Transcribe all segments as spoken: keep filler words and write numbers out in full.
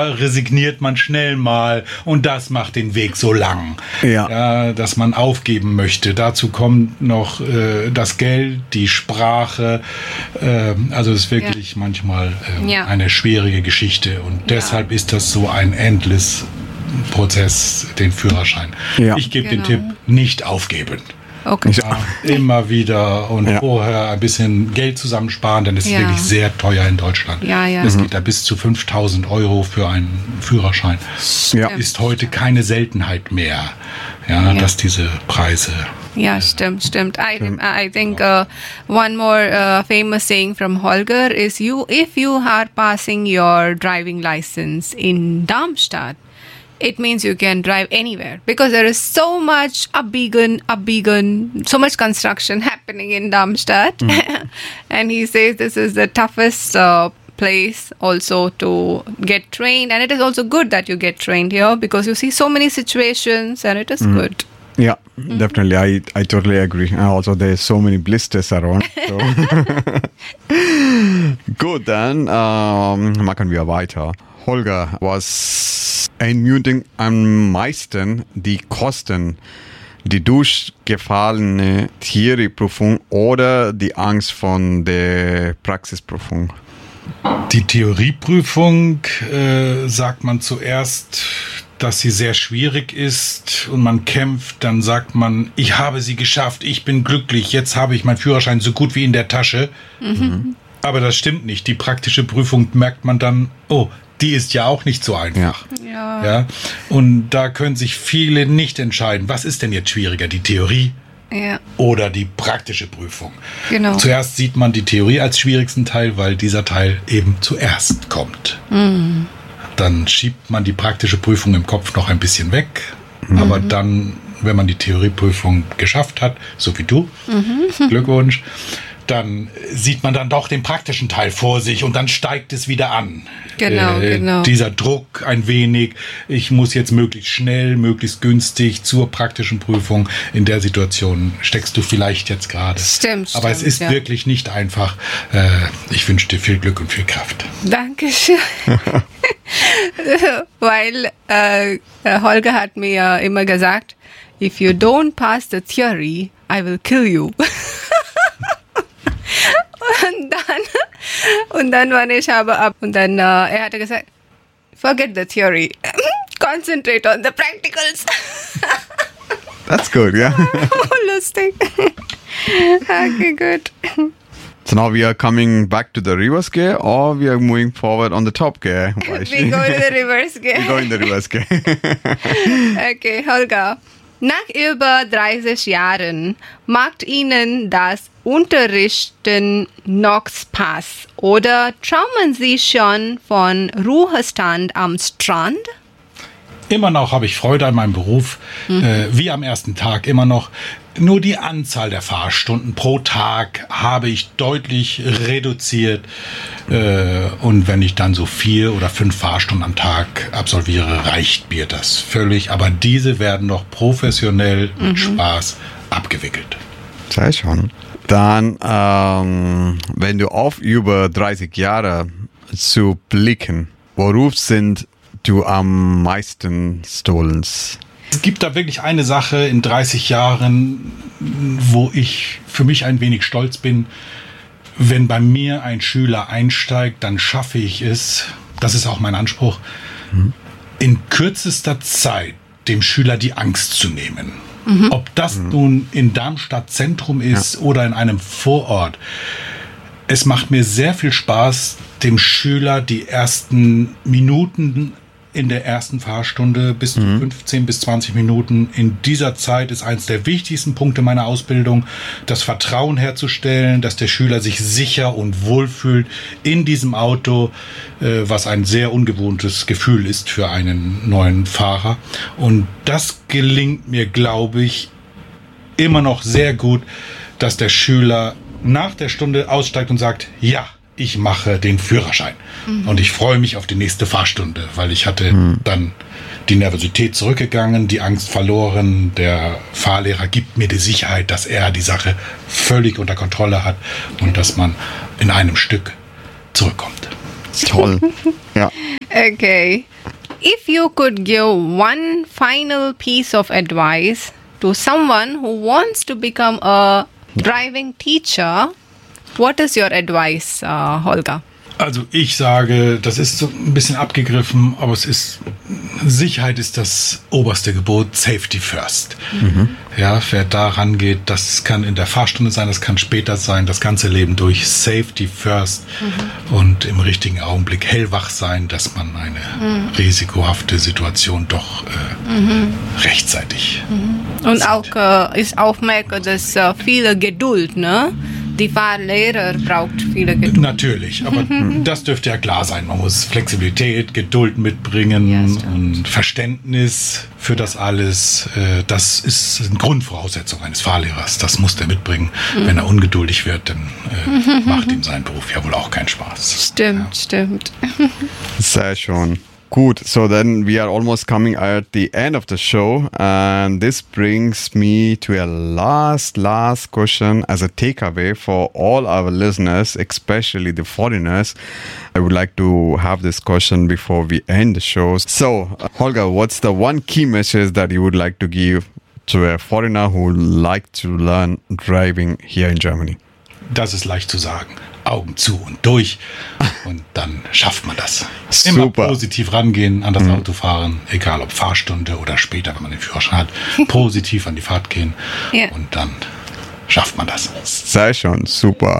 resigniert man schnell mal und das macht den Weg so lang, ja. Ja, dass man aufgeben möchte. Dazu kommt noch äh, das Geld, die Sprache. Äh, also es ist wirklich ja. manchmal äh, ja. eine schwierige Geschichte und ja. deshalb ist das so ein endless Prozess, den Führerschein. Ja. Ich gebe genau. den Tipp, nicht aufgeben. Okay. Ja, immer wieder und ja. vorher ein bisschen Geld zusammensparen, denn es ist ja. wirklich sehr teuer in Deutschland. Ja, ja. Es geht da bis zu fünftausend Euro für einen Führerschein. Ja. Ist heute keine Seltenheit mehr, ja, ja. dass diese Preise... Ja, stimmt, stimmt. I, I think uh, one more uh, famous saying from Holger is, you, if you are passing your driving license in Darmstadt, it means you can drive anywhere because there is so much abbiegen, abbiegen, so much construction happening in Darmstadt. Mm. And he says this is the toughest uh, place also to get trained. And it is also good that you get trained here because you see so many situations and it is mm. good. Yeah, mm-hmm. definitely. I, I totally agree. Also, there's so many blisters around. So. Gut, dann ähm, machen wir weiter. Holger, was ermutigt am meisten die Kosten, die durchgefallene Theorieprüfung oder die Angst von der Praxisprüfung? Die Theorieprüfung äh, sagt man zuerst, dass sie sehr schwierig ist und man kämpft, dann sagt man, ich habe sie geschafft, ich bin glücklich, jetzt habe ich meinen Führerschein so gut wie in der Tasche. Mhm. Aber das stimmt nicht. Die praktische Prüfung merkt man dann, oh, die ist ja auch nicht so einfach. Ja. Ja. Und da können sich viele nicht entscheiden, was ist denn jetzt schwieriger, die Theorie ja. oder die praktische Prüfung. Genau. Zuerst sieht man die Theorie als schwierigsten Teil, weil dieser Teil eben zuerst kommt. Mhm. Dann schiebt man die praktische Prüfung im Kopf noch ein bisschen weg. Mhm. Aber dann, wenn man die Theorieprüfung geschafft hat, so wie du, mhm. Glückwunsch, dann sieht man dann doch den praktischen Teil vor sich und dann steigt es wieder an. Genau, äh, genau. Dieser Druck ein wenig, ich muss jetzt möglichst schnell, möglichst günstig zur praktischen Prüfung. In der Situation steckst du vielleicht jetzt gerade. Stimmt, Aber stimmt, es ist ja. wirklich nicht einfach. Äh, ich wünsche dir viel Glück und viel Kraft. Dankeschön. Weil äh, Holger hat mir immer gesagt, if you don't pass the theory, I will kill you. Und dann, und dann war ich aber ab. Und dann, uh, er hatte gesagt, forget the theory. Concentrate on the practicals. That's good, yeah. Oh, lustig. Okay, good. So now we are coming back to the reverse gear or we are moving forward on the top gear? We go to the reverse gear. We go in the reverse gear. Okay, Holger. Nach über dreißig Jahren macht Ihnen das Unterrichten noch Spaß oder träumen Sie schon von Ruhestand am Strand? Immer noch habe ich Freude an meinem Beruf, mhm. äh, wie am ersten Tag immer noch. Nur die Anzahl der Fahrstunden pro Tag habe ich deutlich reduziert. Äh, und wenn ich dann so vier oder fünf Fahrstunden am Tag absolviere, reicht mir das völlig. Aber diese werden noch professionell mit mhm. Spaß abgewickelt. Sehr schön. Dann, ähm, wenn du auf über dreißig Jahre zu blicken, worauf sind du am meisten stolz? Es gibt da wirklich eine Sache in dreißig Jahren, wo ich für mich ein wenig stolz bin. Wenn bei mir ein Schüler einsteigt, dann schaffe ich es, das ist auch mein Anspruch, mhm. in kürzester Zeit dem Schüler die Angst zu nehmen. Mhm. Ob das mhm. nun in Darmstadt Zentrum ist ja. oder in einem Vorort. Es macht mir sehr viel Spaß, dem Schüler die ersten Minuten in der ersten Fahrstunde bis zu mhm. fünfzehn bis zwanzig Minuten. In dieser Zeit ist eines der wichtigsten Punkte meiner Ausbildung, das Vertrauen herzustellen, dass der Schüler sich sicher und wohl fühlt in diesem Auto, äh, was ein sehr ungewohntes Gefühl ist für einen neuen Fahrer. Und das gelingt mir, glaube ich, immer noch sehr gut, dass der Schüler nach der Stunde aussteigt und sagt, ja, ich mache den Führerschein. Mhm. Und ich freue mich auf die nächste Fahrstunde, weil ich hatte mhm. dann die Nervosität zurückgegangen, die Angst verloren. Der Fahrlehrer gibt mir die Sicherheit, dass er die Sache völlig unter Kontrolle hat und dass man in einem Stück zurückkommt. Toll. Ja. Okay. if you could give one final piece of advice to someone who wants to become a driving teacher, what is your advice, uh, Holger? Also ich sage, das ist so ein bisschen abgegriffen, aber es ist, Sicherheit ist das oberste Gebot, Safety first. Mhm. Ja, wer da rangeht, das kann in der Fahrstunde sein, das kann später sein, das ganze Leben durch, Safety first mhm. und im richtigen Augenblick hellwach sein, dass man eine mhm. risikohafte Situation doch äh, mhm. rechtzeitig mhm. Und sieht. Auch äh, ist aufmerksam, dass äh, viele Geduld, ne? Die Fahrlehrer braucht viele Geduld. Natürlich, aber das dürfte ja klar sein. Man muss Flexibilität, Geduld mitbringen ja, und Verständnis für das alles. Das ist eine Grundvoraussetzung eines Fahrlehrers. Das muss der mitbringen. Mhm. Wenn er ungeduldig wird, dann äh, macht ihm sein Beruf ja wohl auch keinen Spaß. Stimmt, ja. stimmt. Sehr schön. Good. So then we are almost coming at the end of the show, and this brings me to a last, last question as a takeaway for all our listeners, especially the foreigners. I would like to have this question before we end the show. So, uh, Holger, what's the one key message that you would like to give to a foreigner who would like to learn driving here in Germany? Das ist leicht zu sagen. Augen zu und durch und dann schafft man das. Immer Super. Positiv rangehen an das mhm. Autofahren, egal ob Fahrstunde oder später, wenn man den Führerschein hat, positiv an die Fahrt gehen yeah. und dann schafft man das. Sehr schön, super.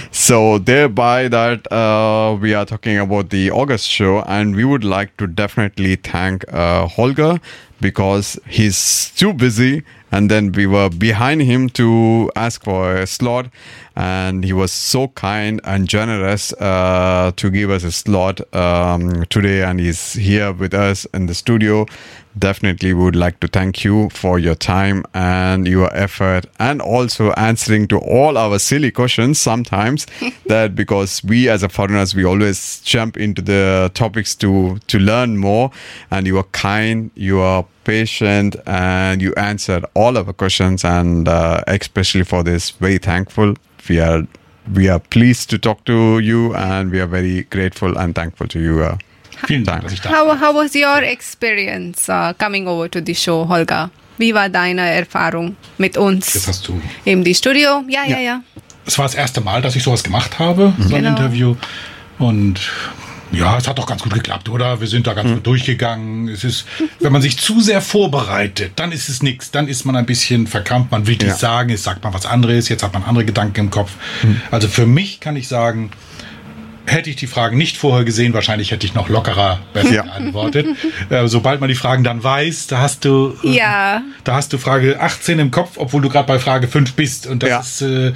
So thereby that uh, we are talking about the August show, and we would like to definitely thank uh, Holger because he's too busy, and then we were behind him to ask for a slot, and he was so kind and generous uh, to give us a slot um, today, and he's here with us in the studio. Definitely would like to thank you for your time and your effort, and also answering to all our silly questions sometimes that because we as a foreigners, we always jump into the topics to to learn more, and you are kind, you are patient, and you answered all our questions, and uh, especially for this, very thankful. We are we are pleased to talk to you, and we are very grateful and thankful to you. Uh, Vielen Dank, dass ich da How, how was your experience uh, coming over to the show, Holger? Wie war deine Erfahrung mit uns Jetzt hast du im die Studio? Ja, ja, ja, ja. Es war das erste Mal, dass ich sowas gemacht habe, mhm. so ein genau. Interview. Und ja, es hat doch ganz gut geklappt, oder? Wir sind da ganz mhm. gut durchgegangen. Es ist, wenn man sich zu sehr vorbereitet, dann ist es nichts. Dann ist man ein bisschen verkrampft. Man will nichts ja. sagen, jetzt sagt man was anderes, jetzt hat man andere Gedanken im Kopf. Mhm. Also für mich kann ich sagen, hätte ich die Fragen nicht vorher gesehen, wahrscheinlich hätte ich noch lockerer besser ja. geantwortet. Äh, sobald man die Fragen dann weiß, da hast du äh, ja. da hast du Frage achtzehn im Kopf, obwohl du gerade bei Frage fünf bist. Und das ja. ist äh,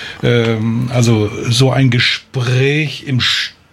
ähm, also so ein Gespräch im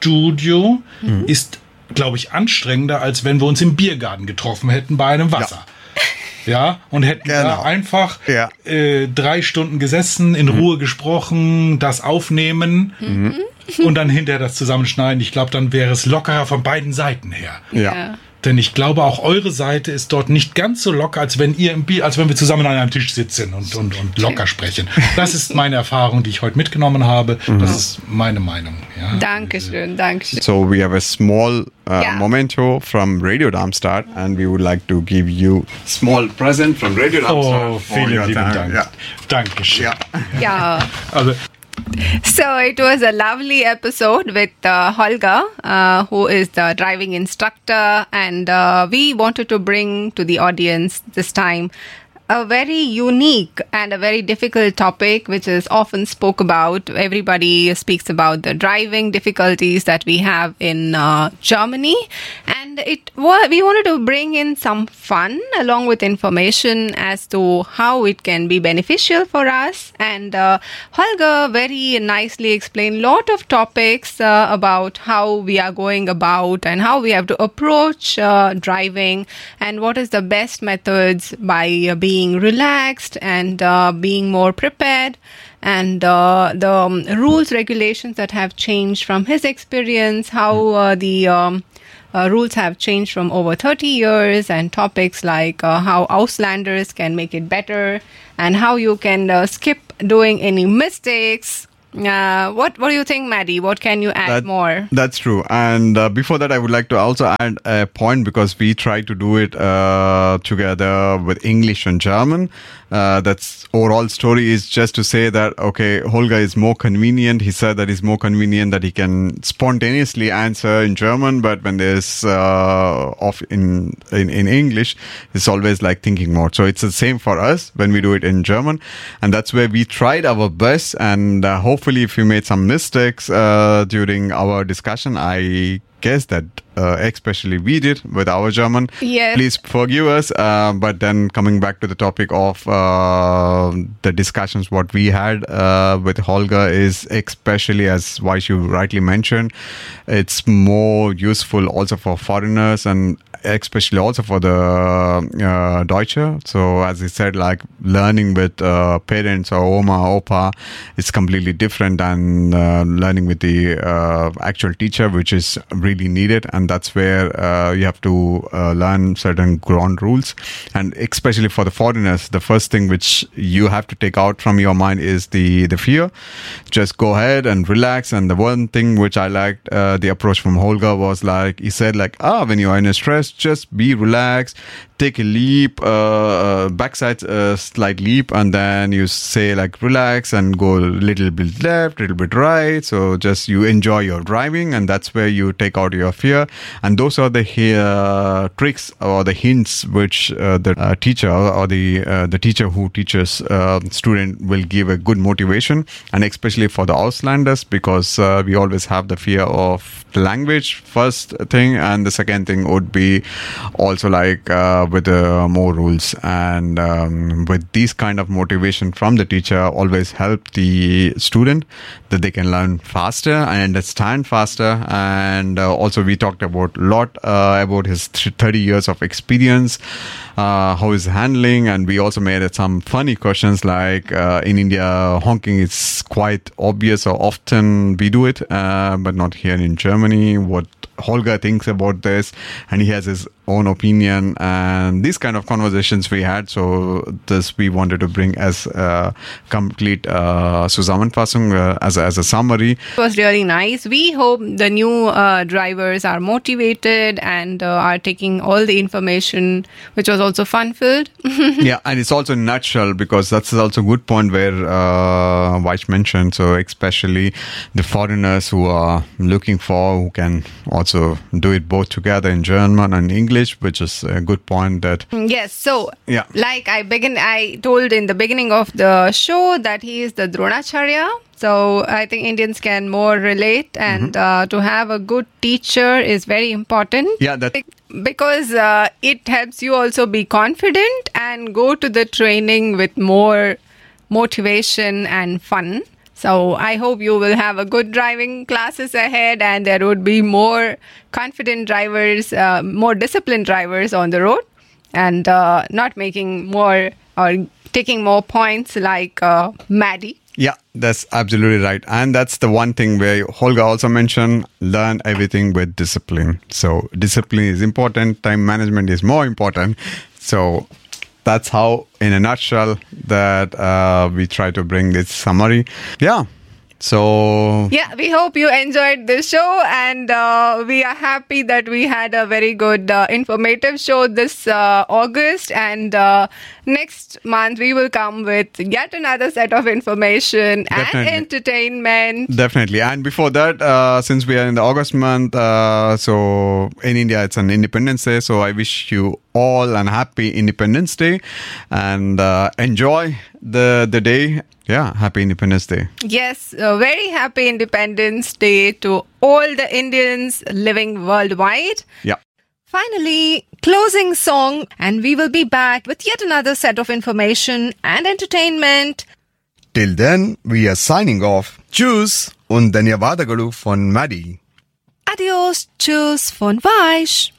Studio mhm. ist, glaube ich, anstrengender, als wenn wir uns im Biergarten getroffen hätten bei einem Wasser. Ja. Ja, und hätten genau. da einfach ja. äh, drei Stunden gesessen, in mhm. Ruhe gesprochen, das aufnehmen mhm. und dann hinterher das zusammenschneiden. Ich glaube, dann wäre es lockerer von beiden Seiten her. Ja. ja. Denn ich glaube, auch eure Seite ist dort nicht ganz so locker, als wenn ihr im Bier, als wenn wir zusammen an einem Tisch sitzen und, und, und locker sprechen. Das ist meine Erfahrung, die ich heute mitgenommen habe. Mhm. Das ist meine Meinung. Ja. Dankeschön, Dankeschön. So we have a small uh, yeah. memento from Radio Darmstadt, and we would like to give you a small present from Radio Darmstadt. Oh, vielen lieben Dank. Ja. Dankeschön. Ja. ja. Also, So it was a lovely episode with uh, Holger, uh, who is the driving instructor, and uh, we wanted to bring to the audience this time a very unique and a very difficult topic, which is often spoke about. Everybody speaks about the driving difficulties that we have in uh, Germany, and it wa- we wanted to bring in some fun along with information as to how it can be beneficial for us. And uh, Holger very nicely explained a lot of topics uh, about how we are going about and how we have to approach uh, driving, and what is the best methods by uh, being being relaxed and uh, being more prepared, and uh, the um, rules, regulations that have changed from his experience, how uh, the um, uh, rules have changed from over thirty years, and topics like uh, how Auslanders can make it better, and how you can uh, skip doing any mistakes Uh, what What do you think, Maddie? What can you add That- more? That's true. And uh, before that, I would like to also add a point because we try to do it uh, together with English and German. Uh, that's overall story is just to say that, okay, Holger is more convenient. He said that it's more convenient that he can spontaneously answer in German, but when there's uh, off in, in, in English, it's always like thinking more. So it's the same for us when we do it in German. And that's where we tried our best. And uh, hopefully if we made some mistakes uh, during our discussion, I guess that uh, especially we did with our German. Yes. Please forgive us. Uh, but then coming back to the topic of uh, the discussions, what we had uh, with Holger is especially, as Vaishu rightly mentioned, it's more useful also for foreigners and especially also for the uh, Deutsche. So as he said, like learning with uh, parents or Oma, Opa is completely different than uh, learning with the uh, actual teacher, which is really needed. And that's where uh, you have to uh, learn certain ground rules. And especially for the foreigners, the first thing which you have to take out from your mind is the, the fear. Just go ahead and relax. And the one thing which I liked, uh, the approach from Holger was like, he said like, ah, when you are in stress, just be relaxed, take a leap, uh, backside uh, slight leap, and then you say like relax and go a little bit left, a little bit right. So just you enjoy your driving, and that's where you take out your fear. And those are the uh, tricks or the hints which uh, the uh, teacher or the uh, the teacher who teaches uh, student will give a good motivation, and especially for the Auslanders, because uh, we always have the fear of the language first thing, and the second thing would be also like uh, with uh, more rules. And um, with these kind of motivation from the teacher always help the student that they can learn faster and understand faster. And uh, also we talked about a lot uh, about his thirty years of experience, uh, how he's handling, and we also made some funny questions like uh, in India honking is quite obvious, or often we do it, uh, but not here in Germany. What Holger thinks about this, and he has his own opinion, and these kind of conversations we had. So this we wanted to bring as a complete uh, Zusammenfassung, uh, as, a, as a summary. It was really nice. We hope the new uh, drivers are motivated and uh, are taking all the information, which was also fun-filled. Yeah, and it's also in a nutshell, because that's also a good point where uh, Vaich mentioned. So especially the foreigners who are looking for, who can also do it both together in German and English, which is a good point that... Yes, so Yeah. like I begin, I told in the beginning of the show that he is the Dronacharya. So I think Indians can more relate, and uh, to have a good teacher is very important. Yeah, that... Because uh, it helps you also be confident and go to the training with more motivation and fun. So I hope you will have a good driving classes ahead, and there would be more confident drivers, uh, more disciplined drivers on the road, and uh, not making more or taking more points like uh, Maddie. Yeah, that's absolutely right. And that's the one thing where Holger also mentioned, learn everything with discipline. So discipline is important. Time management is more important. So that's how, in a nutshell, that uh, we try to bring this summary. Yeah. So Yeah, we hope you enjoyed this show, and uh, we are happy that we had a very good uh, informative show this uh, August, and uh, next month we will come with yet another set of information Definitely. and entertainment. definitely. And before that, uh, since we are in the August month, uh, so in India it's an Independence Day. So I wish you all an happy Independence Day, and uh, enjoy the the day. Yeah, happy Independence Day. Yes, a very happy Independence Day to all the Indians living worldwide. Yeah. Finally, closing song, and we will be back with yet another set of information and entertainment. Till then, we are signing off. Tschüss und ಧನ್ಯವಾದಗಳು von Maddie. Adios, tschüss von Weich.